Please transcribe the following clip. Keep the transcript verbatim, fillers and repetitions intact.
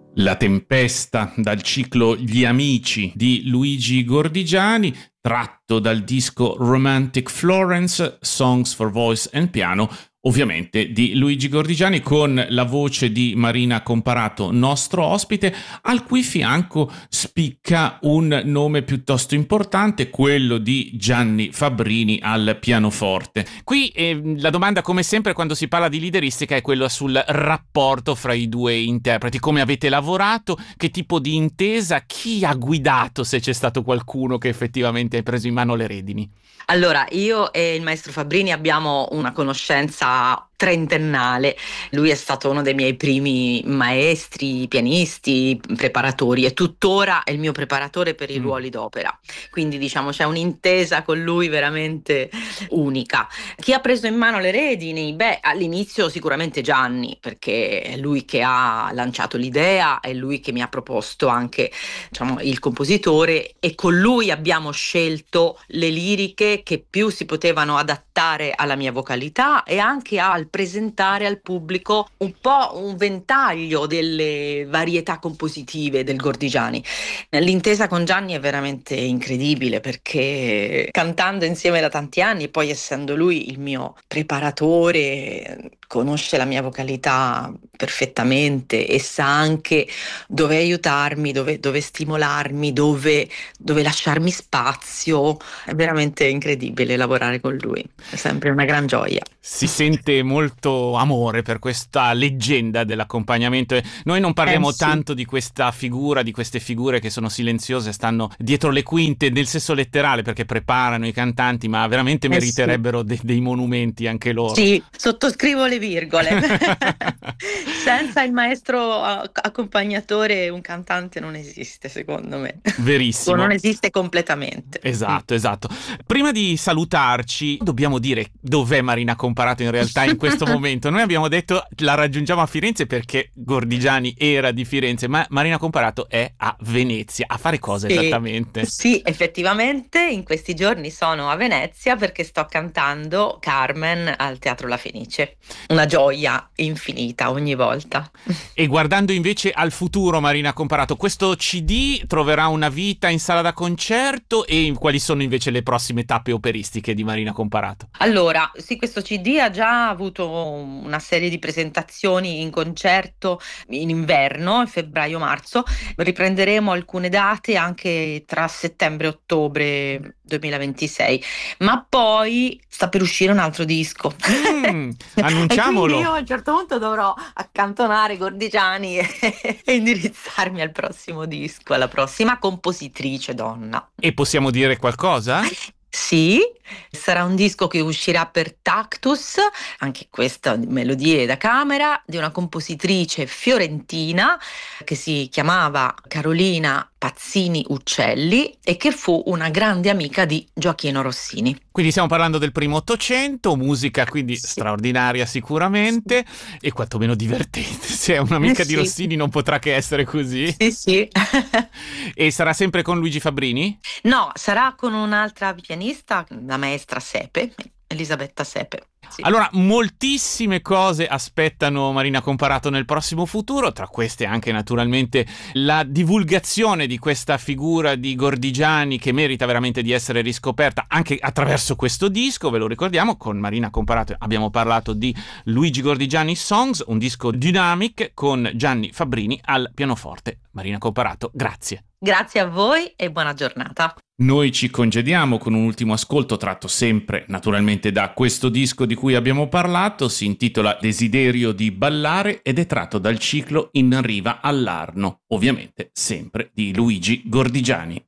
La Tempesta, dal ciclo Gli Amici di Luigi Gordigiani, tratto dal disco Romantic Florence, Songs for Voice and Piano, ovviamente di Luigi Gordigiani, con la voce di Marina Comparato, nostro ospite, al cui fianco spicca un nome piuttosto importante, quello di Gianni Fabbrini al pianoforte. Qui eh, la domanda, come sempre quando si parla di lideristica, è quella sul rapporto fra i due interpreti. Come avete lavorato? Che tipo di intesa? Chi ha guidato, se c'è stato qualcuno che effettivamente ha preso in mano le redini? Allora, io e il maestro Fabbrini abbiamo una conoscenza trentennale. Lui è stato uno dei miei primi maestri, pianisti, preparatori, e tuttora è il mio preparatore per i Mm. ruoli d'opera. Quindi diciamo c'è un'intesa con lui veramente unica. Chi ha preso in mano le redini? Beh, all'inizio sicuramente Gianni, perché è lui che ha lanciato l'idea, è lui che mi ha proposto anche, diciamo, il compositore, e con lui abbiamo scelto le liriche che più si potevano adattare alla mia vocalità e anche al presentare al pubblico un po' un ventaglio delle varietà compositive del Gordigiani. L'intesa con Gianni è veramente incredibile, perché cantando insieme da tanti anni e poi essendo lui il mio preparatore, conosce la mia vocalità perfettamente e sa anche dove aiutarmi, dove, dove stimolarmi, dove, dove lasciarmi spazio. È veramente incredibile lavorare con lui, è sempre una gran gioia. Si sente molto amore per questa leggenda dell'accompagnamento, e noi non parliamo Eh, sì. tanto di questa figura, di queste figure che sono silenziose, stanno dietro le quinte, nel senso letterale, perché preparano i cantanti, ma veramente Eh, sì. meriterebbero de- dei monumenti anche loro. Sì, sottoscrivo le virgole. Senza il maestro a- accompagnatore un cantante non esiste, secondo me. O Verissimo. non esiste completamente. Esatto, esatto. Prima di salutarci, dobbiamo dire dov'è Marina Comparato in realtà in questo momento. Noi abbiamo detto la raggiungiamo a Firenze perché Gordigiani era di Firenze, ma Marina Comparato è a Venezia. A fare cosa Sì, esattamente? sì, effettivamente in questi giorni sono a Venezia perché sto cantando Carmen al Teatro La Fenice. Una gioia infinita ogni volta. E guardando invece al futuro, Marina Comparato, questo C D troverà una vita in sala da concerto, e quali sono invece le prossime tappe operistiche di Marina Comparato? Allora, sì, questo C D ha già avuto una serie di presentazioni in concerto in inverno, in febbraio-marzo. Riprenderemo alcune date anche tra settembre e ottobre duemilaventisei, ma poi sta per uscire un altro disco. Mm, E annunciamolo! quindi io a un certo punto dovrò accantonare Gordigiani e, e indirizzarmi al prossimo disco, alla prossima compositrice donna. E possiamo dire qualcosa? Sì, sarà un disco che uscirà per Tactus, anche questa melodie da camera, di una compositrice fiorentina che si chiamava Carolina Pazzini Uccelli e che fu una grande amica di Gioachino Rossini. Quindi stiamo parlando del primo Ottocento, musica quindi Sì. straordinaria sicuramente, e quantomeno divertente. Se è un'amica Eh, di sì. Rossini non potrà che essere così. Sì, sì. E sarà sempre con Luigi Fabbrini? No, sarà con un'altra pianista, la maestra Sepe, Elisabetta Sepe. Sì. Allora, moltissime cose aspettano Marina Comparato nel prossimo futuro, tra queste anche naturalmente la divulgazione di questa figura di Gordigiani che merita veramente di essere riscoperta anche attraverso questo disco. Ve lo ricordiamo, con Marina Comparato abbiamo parlato di Luigi Gordigiani Songs, un disco dynamic con Gianni Fabbrini al pianoforte. Marina Comparato, grazie. Grazie a voi e buona giornata. Noi ci congediamo con un ultimo ascolto tratto sempre naturalmente da questo disco di cui abbiamo parlato. Si intitola Desiderio di ballare ed è tratto dal ciclo In riva all'Arno, ovviamente sempre di Luigi Gordigiani.